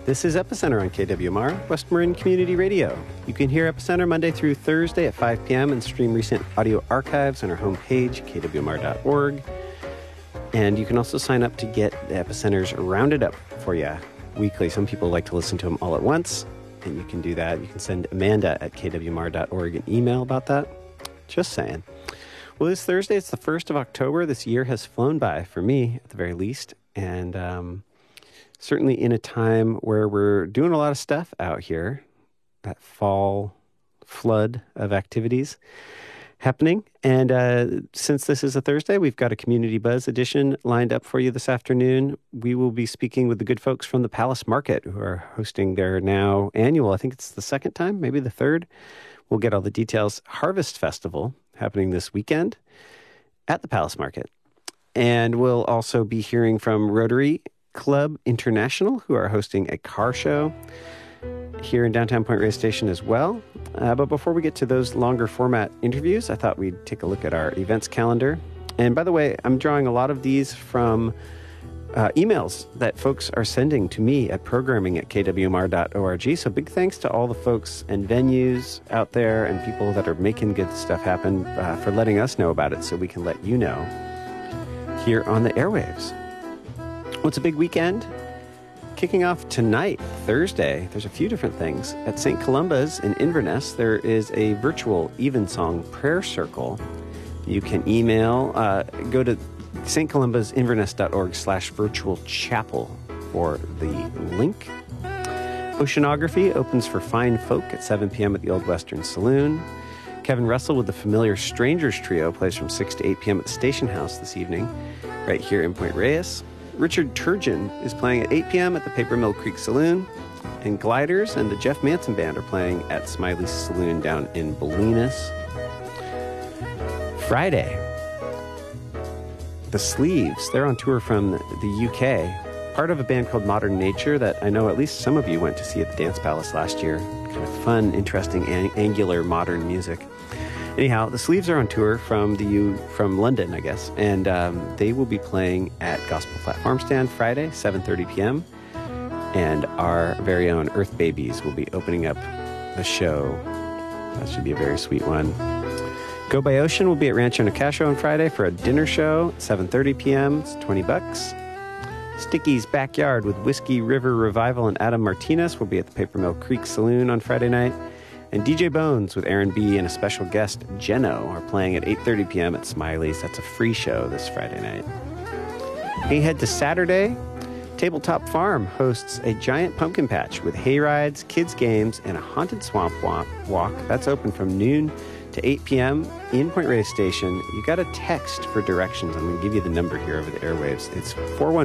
This is Epicenter on KWMR, West Marin Community Radio. You can hear Epicenter Monday through Thursday at 5 p.m. and stream recent audio archives on our homepage, kwmr.org. And you can also sign up to get the Epicenters rounded up for you weekly. Some people like to listen to them all at once, and you can do that. You can send Amanda at kwmr.org an email about that. Just saying. Well, this Thursday, it's the 1st of October. This year has flown by, for me, at the very least. And certainly in a time where we're doing a lot of stuff out here, that fall flood of activities happening. And since this is a Thursday, we've got a Community Buzz edition lined up for you this afternoon. We will be speaking with the good folks from the Palace Market, who are hosting their now annual, I think it's the second time, maybe the third. We'll get all the details. Harvest Festival happening this weekend at the Palace Market. And we'll also be hearing from Rotary Club International, who are hosting a car show here in downtown Point Reyes Station as well. But before we get to those longer format interviews, I thought we'd take a look at our events calendar. And by the way, I'm drawing a lot of these from emails that folks are sending to me at programming@kwmr.org. So big thanks to all the folks and venues out there and people that are making good stuff happen for letting us know about it so we can let you know here on the airwaves. Well, it's a big weekend. Kicking off tonight, Thursday, there's a few different things. At St. Columba's in Inverness, there is a virtual Evensong prayer circle. You can email, go to stcolumbasinverness.org/virtual chapel for the link. Oceanography opens for fine folk at 7 p.m. at the Old Western Saloon. Kevin Russell with the familiar Strangers Trio plays from 6 to 8 p.m. at the Station House this evening, right here in Point Reyes. Richard Turgeon is playing at 8 p.m. at the Paper Mill Creek Saloon. And Gliders and the Jeff Manson Band are playing at Smiley's Saloon down in Bolinas. Friday, the Sleeves. They're on tour from the UK. Part of a band called Modern Nature that I know at least some of you went to see at the Dance Palace last year. Kind of fun, interesting, angular, modern music. Anyhow, the Sleeves are on tour from London, I guess, and they will be playing at Gospel Flat Farm Stand Friday, 7:30 p.m., and our very own Earth Babies will be opening up the show. That should be a very sweet one. Go by Ocean will be at Rancho Nicasio on Friday for a dinner show, 7:30 p.m., it's $20. Sticky's Backyard with Whiskey River Revival and Adam Martinez will be at the Paper Mill Creek Saloon on Friday night. And DJ Bones with Aaron B. and a special guest, Jeno, are playing at 8:30 p.m. at Smiley's. That's a free show this Friday night. Hey, head to Saturday. Tabletop Farm hosts a giant pumpkin patch with hay rides, kids' games, and a haunted swamp walk. That's open from noon to 8 p.m. in Point Reyes Station. You got a text for directions. I'm going to give you the number here over the airwaves. It's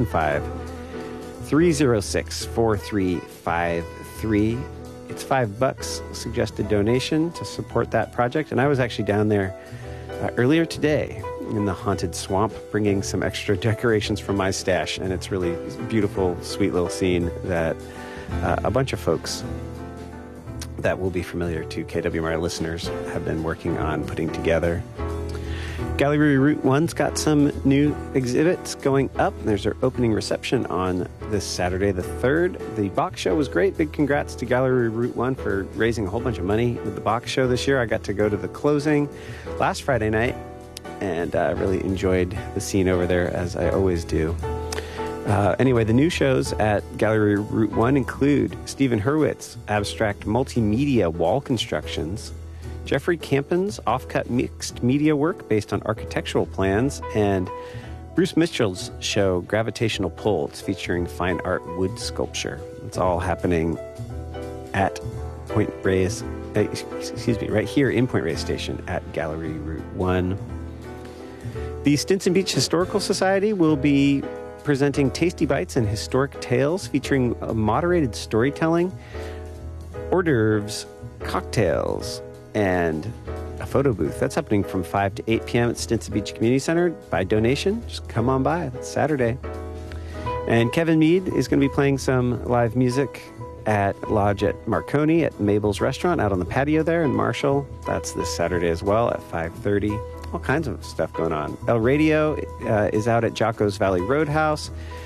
415-306-4353. It's $5 suggested donation to support that project. And I was actually down there earlier today in the haunted swamp, bringing some extra decorations from my stash. And it's really a beautiful, sweet little scene that a bunch of folks that will be familiar to KWMR listeners have been working on putting together. Gallery Route 1's got some new exhibits going up. There's their opening reception on this Saturday, the 3rd. The box show was great. Big congrats to Gallery Route 1 for raising a whole bunch of money with the box show this year. I got to go to the closing last Friday night and really enjoyed the scene over there, as I always do. Anyway, the new shows at Gallery Route 1 include Stephen Hurwitz, abstract multimedia wall constructions, Jeffrey Campen's off-cut mixed media work based on architectural plans, and Bruce Mitchell's show, Gravitational Pull. It's featuring fine art wood sculpture. It's all happening at Point Reyes, right here in Point Reyes Station at Gallery Route 1. The Stinson Beach Historical Society will be presenting Tasty Bites and Historic Tales featuring moderated storytelling, hors d'oeuvres, cocktails, and a photo booth. That's happening from 5 to 8 p.m. at Stinson Beach Community Center by donation. Just come on by. That's Saturday. And Kevin Mead is going to be playing some live music at Lodge at Marconi at Mabel's Restaurant out on the patio there in Marshall. That's this Saturday as well at 5:30. All kinds of stuff going on. El Radio is out at Jocko's Valley Roadhouse.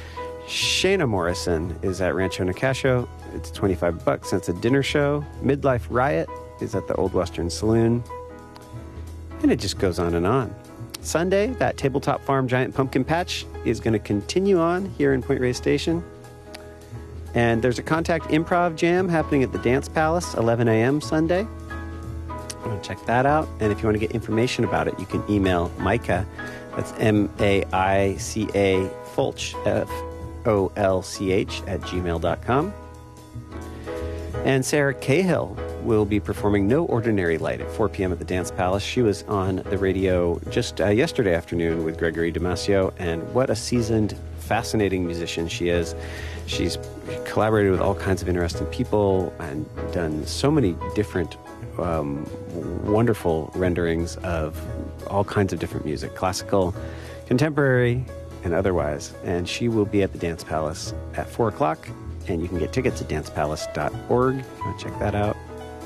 Shayna Morrison is at Rancho Nicasio. It's $25. It's a dinner show. Midlife Riot is at the Old Western Saloon. And it just goes on and on. Sunday, that Tabletop Farm Giant Pumpkin Patch is going to continue on here in Point Reyes Station. And there's a Contact Improv Jam happening at the Dance Palace, 11 a.m. Sunday. Check that out. And if you want to get information about it, you can email Micah. That's M-A-I-C-A Folch, F-O-L-C-H @gmail.com. And Sarah Cahill will be performing No Ordinary Light at 4 p.m. at the Dance Palace. She was on the radio just yesterday afternoon with Gregory Damasio, and what a seasoned, fascinating musician she is. She's collaborated with all kinds of interesting people and done so many different wonderful renderings of all kinds of different music, classical, contemporary, and otherwise. And she will be at the Dance Palace at 4 o'clock, and you can get tickets at dancepalace.org. If you want to check that out.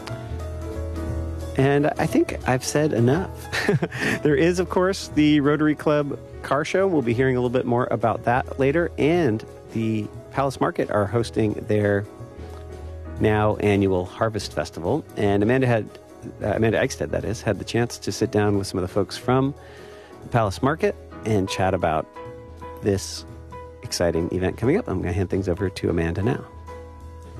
And I think I've said enough. There is, of course, the Rotary Club car show. We'll be hearing a little bit more about that later. And the Palace Market are hosting their now annual Harvest Festival. And Amanda Eichstead, that is, had the chance to sit down with some of the folks from the Palace Market and chat about this exciting event coming up. I'm going to hand things over to Amanda now.